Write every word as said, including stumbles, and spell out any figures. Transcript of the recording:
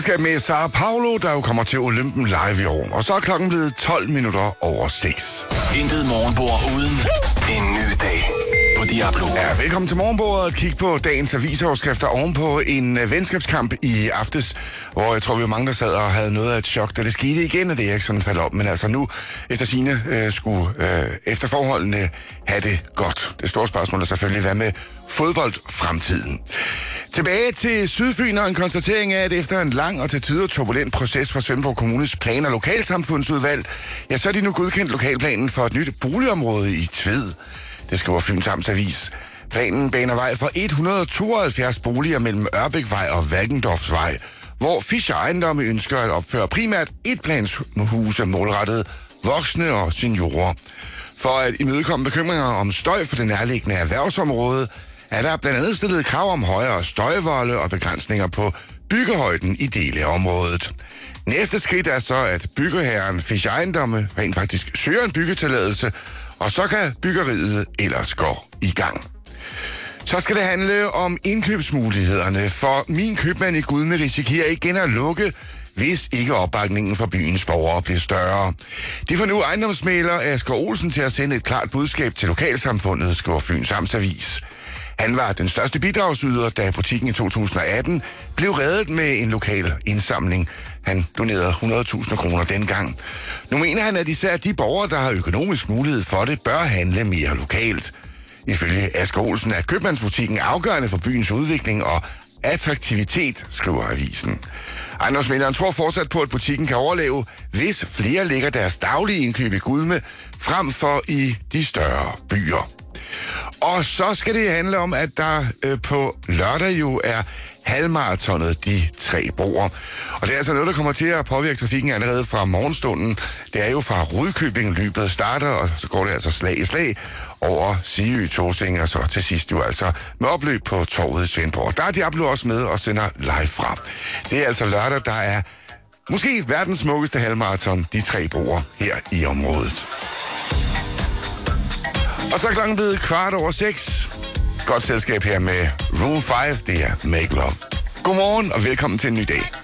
Skal med Sara Paulo, der jo kommer til Olympen live i år. Og så er klokken blevet tolv minutter over seks. Intet morgenbord uden en ny dag på Diablo. Ja, velkommen til morgenbordet. Kig på dagens avisoverskrifter ovenpå en uh, venskabskamp i aftes, hvor jeg tror, vi var mange, der sad og havde noget af et chok, da det skete igen, og det er ikke sådan faldt op. Men altså nu, efter sine uh, skulle uh, efter forholdene have det godt. Det store spørgsmål er selvfølgelig, hvad med fodboldfremtiden? Tilbage til Sydfyn og en konstatering af, at efter en lang og til tider turbulent proces for Svendborg Kommunes plan- og lokalsamfundsudvalg, ja, så er de nu godkendt lokalplanen for et nyt boligområde i Tved. Det skriver Fyns Amtsavis. Planen baner vej for et hundrede og tooghalvfjerds boliger mellem Ørbækvej og Valkendorfsvej, hvor Fischer Ejendomme ønsker at opføre primært etplanshuse målrettet voksne og seniorer. For at imødekomme bekymringer om støj for det nærliggende erhvervsområde, er der blandt andet stillet krav om højere støjvolde og begrænsninger på byggehøjden i dele af området. Næste skridt er så, at byggeherren Fischer Ejendomme rent faktisk søger en byggetilladelse, og så kan byggeriet ellers gå i gang. Så skal det handle om indkøbsmulighederne, for Min Købmand i Gudme risikerer igen at lukke, hvis ikke opbakningen fra byens borgere bliver større. De får nu ejendomsmægler Asger Olsen til at sende et klart budskab til lokalsamfundet, skriver Fyns Amtsavis. Han var den største bidragsyder, da butikken i to tusind og atten blev reddet med en lokal indsamling. Han donerede hundrede tusind kroner dengang. Nu mener han, at især de borgere, der har økonomisk mulighed for det, bør handle mere lokalt. Ifølge Asger Olsen er købmandsbutikken afgørende for byens udvikling og attraktivitet, skriver avisen. Ejendomsmægleren tror fortsat på, at butikken kan overleve, hvis flere lægger deres daglige indkøb i Gudme frem for i de større byer. Og så skal det handle om, at der øh, på lørdag jo er halvmaratonet De Tre Broer. Og det er altså noget, der kommer til at påvirke trafikken allerede fra morgenstunden. Det er jo fra Rudkøbing, løbet starter, og så går det altså slag i slag over Sigø, Tåsinge, og så til sidst jo altså med opløb på torvet i Svendborg. Der er Diablo også med og sender live fra. Det er altså lørdag, der er måske verdens smukkeste halvmaraton, De Tre Broer, her i området. Og så er klokken blevet kvart over seks. Godt selskab her med Room fem, det er Make Love. Godmorgen og velkommen til en ny dag.